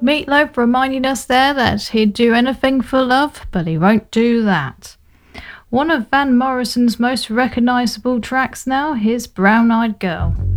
Meatloaf reminding us there that he'd do anything for love, but he won't do that. One of Van Morrison's most recognisable tracks now, here's Brown Eyed Girl.